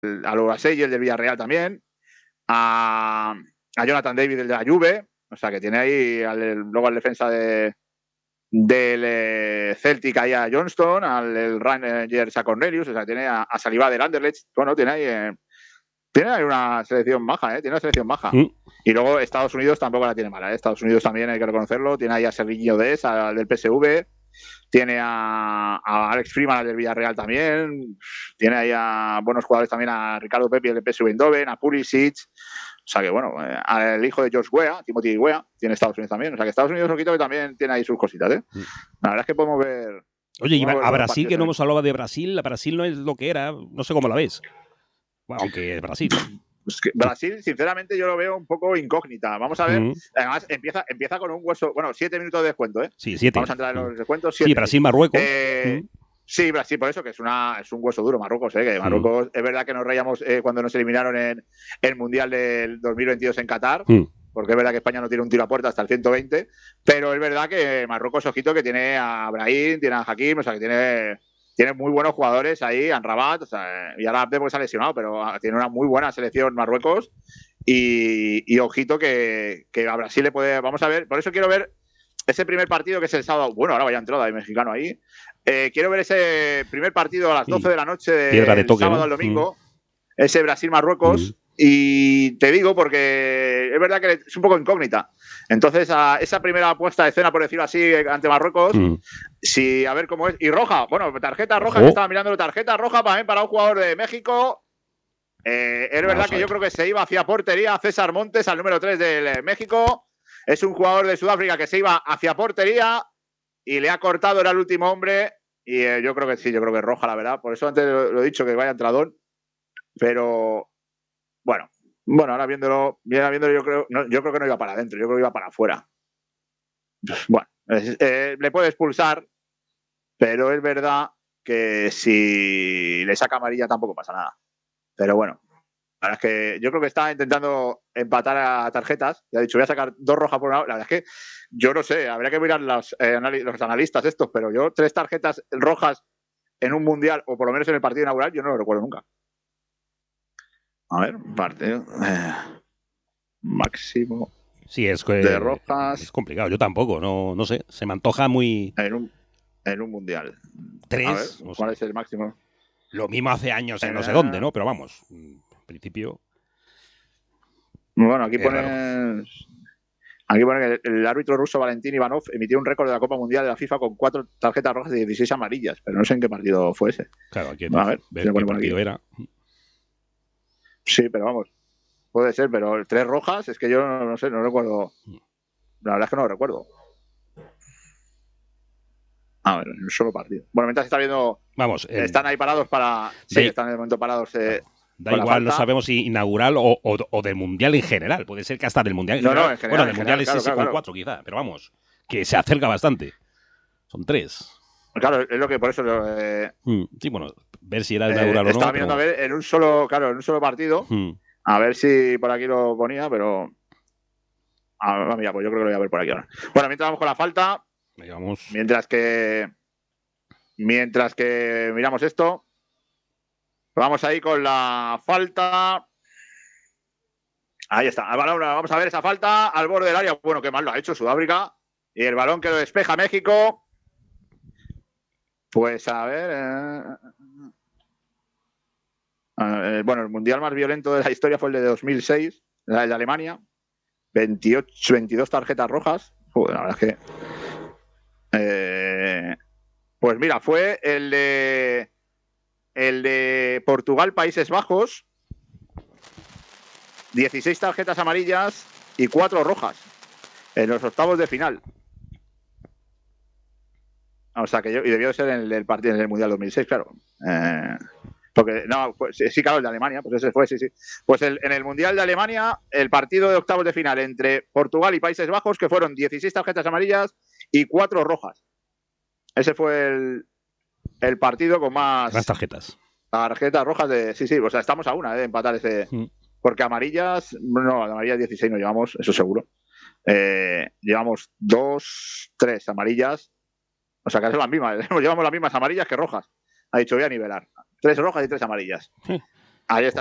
a Louasey, el del Villarreal también, a Jonathan David, el de la Juve, o sea que tiene ahí luego al defensa del Celtic ahí a Johnston, al Rangers a Cornelius, o sea, tiene a Saliba del Anderlecht, bueno, tiene ahí una selección maja, tiene una selección maja. Y luego Estados Unidos tampoco la tiene mala, Estados Unidos también hay que reconocerlo, tiene ahí a Serginho Dest, al del PSV, tiene a Alex Freeman, al del Villarreal también, tiene ahí a buenos jugadores también, a Ricardo Pepi, el del PSV Eindhoven, a Pulisic, o sea que bueno, al hijo de George Weah, Timothy Weah, tiene Estados Unidos también, o sea que Estados Unidos, ojito, que también tiene ahí sus cositas, La verdad es que podemos ver... Oye, y a Brasil, que no hemos hablado de Brasil, Brasil no es lo que era, no sé cómo la ves. Bueno, aunque es Brasil. Pues que Brasil, sinceramente, yo lo veo un poco incógnita. Vamos a ver. Además, empieza con un hueso. Bueno, 7 minutos de descuento, Sí, 7. Vamos a entrar en los descuentos. Sí, Brasil-Marruecos. Sí, Brasil, por eso, que es un hueso duro Marruecos, que Marruecos es verdad que nos reíamos cuando nos eliminaron en el Mundial del 2022 en Qatar, porque es verdad que España no tiene un tiro a puerta hasta el 120, pero es verdad que Marruecos, ojito, que tiene a Brahim, tiene a Hakim, o sea, que tiene muy buenos jugadores ahí, Amrabat, o sea, y ahora Abde porque se ha lesionado, pero tiene una muy buena selección Marruecos y ojito que a Brasil le puede... Vamos a ver, por eso quiero ver ese primer partido que es el sábado. Bueno, ahora vaya entrada de mexicano ahí. Quiero ver ese primer partido a las 12 de la noche del sábado al domingo, ese Brasil-Marruecos, y te digo porque es verdad que es un poco incógnita. Entonces, a esa primera puesta de escena, por decirlo así, ante Marruecos, sí, a ver cómo es. Y roja, bueno, tarjeta roja, que estaba mirándolo, tarjeta roja para un jugador de México. Es verdad que yo creo que se iba hacia portería César Montes, al número 3 del México. Es un jugador de Sudáfrica que se iba hacia portería y le ha cortado, era el último hombre. Y yo creo que sí, yo creo que es roja, la verdad. Por eso antes lo he dicho, que vaya entradón. Pero bueno, ahora viéndolo yo creo que no iba para adentro, yo creo que iba para afuera. Bueno, le puede expulsar, pero es verdad que si le saca amarilla tampoco pasa nada. Pero bueno, la verdad es que yo creo que está intentando empatar a tarjetas. Ya he dicho, voy a sacar 2 rojas por una. La verdad es que yo no sé, habría que mirar los analistas estos, pero yo 3 tarjetas rojas en un mundial, o por lo menos en el partido inaugural, yo no lo recuerdo nunca. A ver, partido máximo. Sí, de rojas. Es complicado, yo tampoco, no sé, se me antoja muy... En un mundial. 3. A ver, ¿cuál es el máximo? Lo mismo hace años en no sé dónde, ¿no? Pero vamos, en principio... Bueno, aquí pone que el árbitro ruso Valentín Ivanov emitió un récord de la Copa Mundial de la FIFA con 4 tarjetas rojas y 16 amarillas, pero no sé en qué partido fue ese. Claro, aquí a ver qué partido era. Sí, pero vamos, puede ser, pero 3 rojas, es que yo no sé, no recuerdo. La verdad es que no lo recuerdo. A ver, en un solo partido. Bueno, mientras está viendo... Vamos. Están ahí parados para... Sí, están en el momento parados... Da igual, no sabemos si inaugural o del Mundial en general. Puede ser que hasta del Mundial en general. No, en general. Bueno, del Mundial es con 4 quizá, pero vamos, que se acerca bastante. Son 3. Claro, es lo que por eso... sí, bueno, ver si era inaugural o no. Estaba mirando a ver en un solo partido, a ver si por aquí lo ponía, pero... mira, pues yo creo que lo voy a ver por aquí ahora. Bueno, mientras vamos con la falta... Mientras que miramos esto, vamos ahí con la falta. Ahí está. Vamos a ver esa falta al borde del área. Bueno, qué mal lo ha hecho Sudáfrica. Y el balón que lo despeja México. Pues a ver. Bueno, el mundial más violento de la historia fue el de 2006, el de Alemania. 22 tarjetas rojas. Joder, la verdad es que... pues mira, fue el de Portugal, Países Bajos, 16 tarjetas amarillas y 4 rojas en los octavos de final. O sea que y debió ser en el partido en el Mundial 2006, claro. Porque no, pues, sí, claro, el de Alemania, pues ese fue, sí. Pues en el Mundial de Alemania, el partido de octavos de final entre Portugal y Países Bajos, que fueron 16 tarjetas amarillas y 4 rojas. Ese fue el partido con más tarjetas rojas de... Sí, o sea, estamos a una de empatar ese... Porque amarillas, no, amarillas 16 no llevamos, eso seguro. Llevamos 2, 3 amarillas. O sea, que son las mismas. Llevamos las mismas amarillas que rojas. Ha dicho, voy a nivelar. 3 rojas y 3 amarillas. Ahí está.